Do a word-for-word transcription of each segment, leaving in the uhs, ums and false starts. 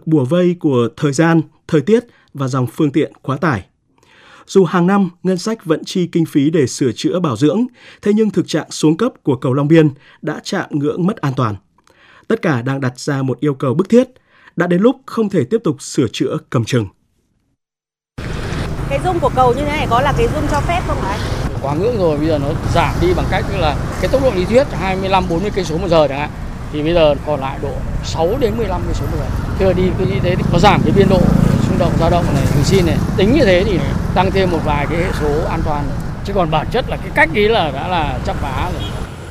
được bủa vây của thời gian, thời tiết và dòng phương tiện quá tải. Dù hàng năm ngân sách vẫn chi kinh phí để sửa chữa bảo dưỡng, thế nhưng thực trạng xuống cấp của cầu Long Biên đã chạm ngưỡng mất an toàn. Tất cả đang đặt ra một yêu cầu bức thiết, đã đến lúc không thể tiếp tục sửa chữa cầm chừng. Cái rung của cầu như thế này có là cái rung cho phép không hả? Quá ngưỡng rồi, bây giờ nó giảm đi bằng cách là cái tốc độ lý thuyết hai mươi lăm bốn mươi cây số một giờ chẳng hạn, thì bây giờ còn lại độ sáu đến mười lăm cây số một giờ. Thưa đi cứ như thế thì có giảm cái biên độ xung động dao động này, thường xuyên này, tính như thế thì tăng thêm một vài cái hệ số an toàn rồi. Chứ còn bản chất là cái cách ý là đã là chắp vá rồi.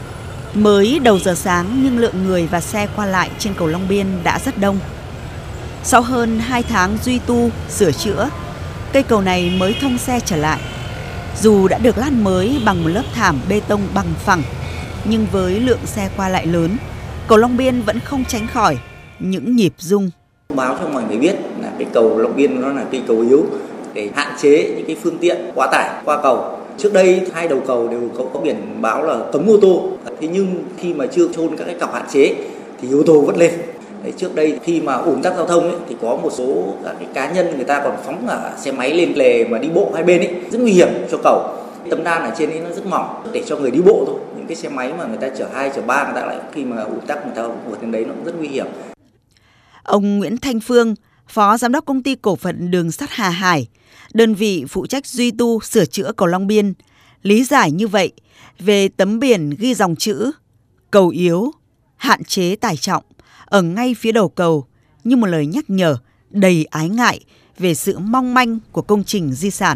Mới đầu giờ sáng nhưng lượng người và xe qua lại trên cầu Long Biên đã rất đông. Sau hơn hai tháng duy tu, sửa chữa, cây cầu này mới thông xe trở lại. Dù đã được lát mới bằng một lớp thảm bê tông bằng phẳng, nhưng với lượng xe qua lại lớn, cầu Long Biên vẫn không tránh khỏi những nhịp rung. Báo cho mọi người biết là cái cầu Long Biên nó là cây cầu yếu để hạn chế những cái phương tiện quá tải qua cầu. Trước đây hai đầu cầu đều có, có biển báo là cấm ô tô. Thế nhưng khi mà chưa chôn các cái cọc hạn chế thì ô tô vẫn lên. Đấy, trước đây khi mà ùn tắc giao thông ấy, thì có một số các cái cá nhân người ta còn phóng cả xe máy lên lề mà đi bộ hai bên ấy, rất nguy hiểm cho cầu. Tấm đan ở trên ấy nó rất mỏng để cho người đi bộ thôi. Những cái xe máy mà người ta chở hai chở ba người ta lại khi mà ùn tắc người ta vượt đến đấy nó cũng rất nguy hiểm. Ông Nguyễn Thanh Phương, Phó Giám đốc Công ty Cổ phần Đường sắt Hà Hải, đơn vị phụ trách duy tu sửa chữa cầu Long Biên, lý giải như vậy về tấm biển ghi dòng chữ cầu yếu, hạn chế tải trọng ở ngay phía đầu cầu như một lời nhắc nhở đầy ái ngại về sự mong manh của công trình di sản.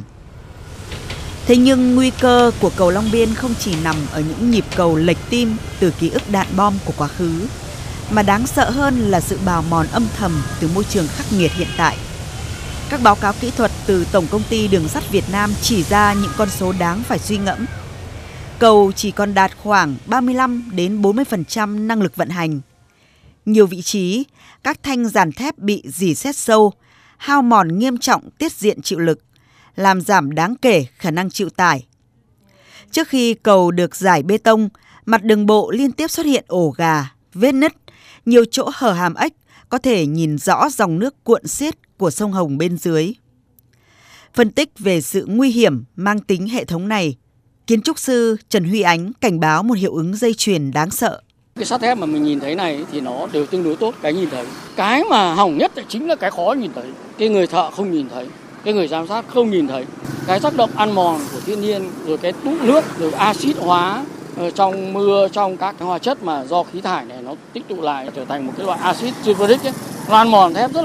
Thế nhưng nguy cơ của cầu Long Biên không chỉ nằm ở những nhịp cầu lệch tim từ ký ức đạn bom của quá khứ, mà đáng sợ hơn là sự bào mòn âm thầm từ môi trường khắc nghiệt hiện tại. Các báo cáo kỹ thuật từ Tổng Công ty Đường sắt Việt Nam chỉ ra những con số đáng phải suy ngẫm. Cầu chỉ còn đạt khoảng ba mươi lăm đến bốn mươi phần trăm năng lực vận hành. Nhiều vị trí, các thanh giàn thép bị rỉ sét sâu, hao mòn nghiêm trọng tiết diện chịu lực, làm giảm đáng kể khả năng chịu tải. Trước khi cầu được rải bê tông, mặt đường bộ liên tiếp xuất hiện ổ gà, vết nứt, nhiều chỗ hở hàm ếch có thể nhìn rõ dòng nước cuộn xiết của sông Hồng bên dưới. Phân tích về sự nguy hiểm mang tính hệ thống này, kiến trúc sư Trần Huy Ánh cảnh báo một hiệu ứng dây chuyền đáng sợ. Cái sắt thép mà mình nhìn thấy này thì nó đều tương đối tốt cái nhìn thấy. Cái mà hỏng nhất chính là cái khó nhìn thấy. Cái người thợ không nhìn thấy, cái người giám sát không nhìn thấy. Cái tác động ăn mòn của thiên nhiên, rồi cái tụ nước, rồi axit hóa trong mưa, trong các cái hóa chất mà do khí thải này nó tích tụ lại trở thành một cái loại axit sulfuric ấy, nó ăn mòn thép rất là